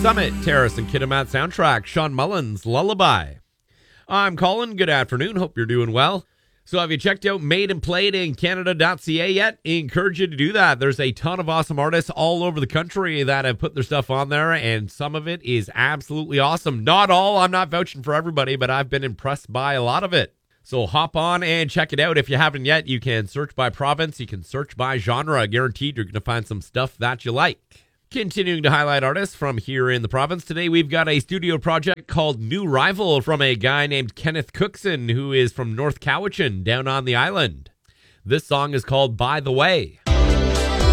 Summit, Terrace and Kitimat soundtrack, Sean Mullins, Lullaby. I'm Colin, good afternoon, hope you're doing well. So have you checked out Made and Played in Canada.ca yet? I encourage you to do that. There's a ton of awesome artists all over the country that have put their stuff on there, and some of it is absolutely awesome. Not all, I'm not vouching for everybody, but I've been impressed by a lot of it. So hop on and check it out. If you haven't yet, you can search by province, you can search by genre. Guaranteed you're going to find some stuff that you like. Continuing to highlight artists from here in the province, today we've got a studio project called New Rival from a guy named Kenneth Cookson, who is from North Cowichan down on the island. This song is called By the Way.